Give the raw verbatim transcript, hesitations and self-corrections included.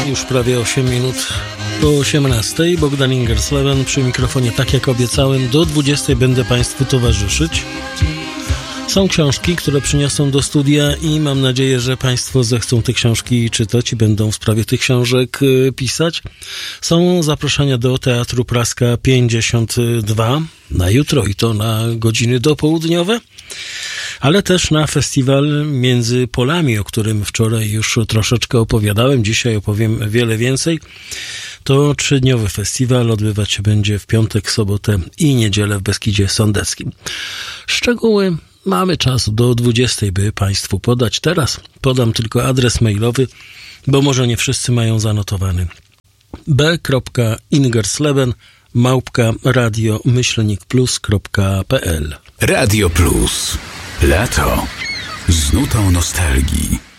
Już prawie osiem minut po osiemnastej. Bogdan Ingersleven przy mikrofonie, tak jak obiecałem. Do dwudziestej będę Państwu towarzyszyć. Są książki, które przyniosą do studia i mam nadzieję, że Państwo zechcą te książki czytać i będą w sprawie tych książek pisać. Są zaproszenia do Teatru Praska pięćdziesiąt dwa na jutro i to na godziny dopołudniowe, ale też na festiwal Między Polami, o którym wczoraj już troszeczkę opowiadałem. Dzisiaj opowiem wiele więcej. To trzydniowy festiwal, odbywać się będzie w piątek, sobotę i niedzielę w Beskidzie Sądeckim. Szczegóły mamy czas do dwudziestej, by Państwu podać. Teraz podam tylko adres mailowy, bo może nie wszyscy mają zanotowany. b kropka ingersleven małpka radio myślnik plus kropka p l. Radio Plus. Lato z nutą nostalgii.